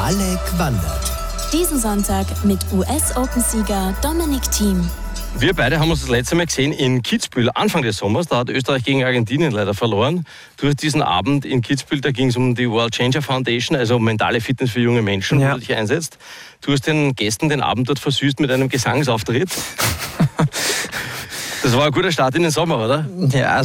Alec wandert. Diesen Sonntag mit US-Open-Sieger Dominic Thiem. Wir beide haben uns das letzte Mal gesehen in Kitzbühel, Anfang des Sommers. Da hat Österreich gegen Argentinien leider verloren. Du hast diesen Abend in Kitzbühel, da ging es um die World Changer Foundation, also um mentale Fitness für junge Menschen, wo du dich einsetzt. Du hast den Gästen den Abend dort versüßt mit einem Gesangsauftritt. Das war ein guter Start in den Sommer, oder? Ja,